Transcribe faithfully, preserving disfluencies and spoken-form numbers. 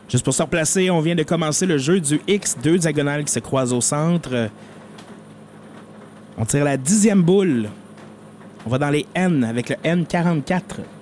Juste pour se replacer, on vient de commencer le jeu du X, deux diagonales qui se croisent au centre. On tire la dixième boule. On va dans les N avec le N quarante-quatre.